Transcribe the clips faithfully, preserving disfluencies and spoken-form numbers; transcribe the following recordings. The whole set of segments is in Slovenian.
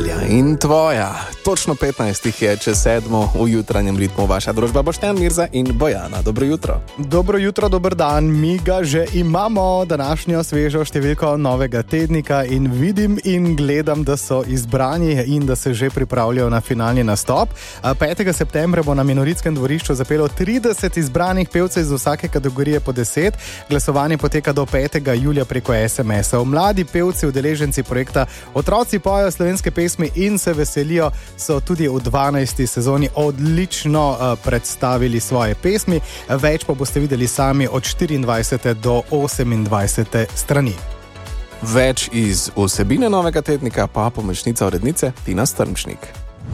Italija in tvoja. Točno petnajst je čez sedmo v jutranjem ritmu vaša družba Boštjan, Mirza in Bojana. Dobro jutro. Dobro jutro, dober dan. Mi ga že imamo, današnjo svežo številko novega tednika in vidim in gledam, da so izbrani in da se že pripravljajo na finalni nastop. petega septembra bo na Minoritskem dvorišču zapelo trideset izbranih pevcev iz vsake kategorije po deset. Glasovanje poteka do petega julija preko es em esov. Mladi pevci, udeleženci projekta Otroci pojejo slovenske pesmi in se veselijo, so tudi v dvanajsti sezoni odlično uh, predstavili svoje pesmi. Več pa boste videli sami od štiriindvajsete do osemindvajsete strani. Več iz vsebine novega tednika pa pomočnica urednice Tina Strmšnik.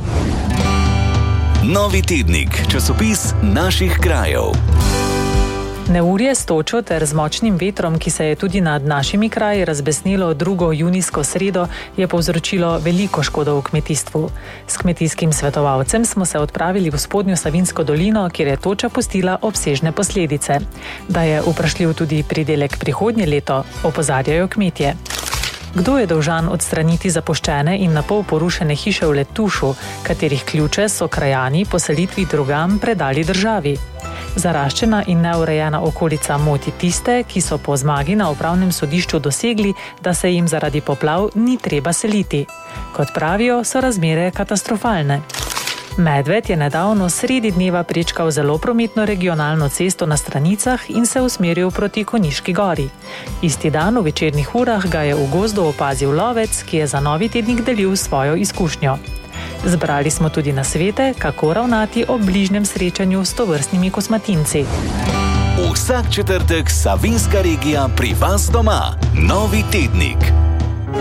Novi tednik, časopis naših krajev. Neurje s točo ter z močnim vetrom, ki se je tudi nad našimi kraji razbesnilo drugo junijsko sredo, je povzročilo veliko škodo v kmetijstvu. S kmetijskim svetovalcem smo se odpravili v spodnjo Savinjsko dolino, kjer je toča pustila obsežne posledice. Da je vprašljiv tudi pridelek prihodnje leto, opozarjajo kmetje. Kdo je dolžan odstraniti zapuščene in napol porušene hiše v Letušu, katerih ključe so krajani po selitvi drugam predali državi? Zaraščena in neurejena okolica moti tiste, ki so po zmagi na upravnem sodišču dosegli, da se jim zaradi poplav ni treba seliti. Kot pravijo, so razmere katastrofalne. Medved je nedavno sredi dneva prečkal zelo prometno regionalno cesto na Stranicah in se usmeril proti Konjiški gori. Isti dan v večernih urah ga je v gozdu opazil lovec, ki je za novi tednik delil svojo izkušnjo. Zbrali smo tudi nasvete, kako ravnati ob bližnjem srečanju s tovrstnimi kosmatinci. Vsak četrtek Savinjska regija pri vas doma. Novi tednik.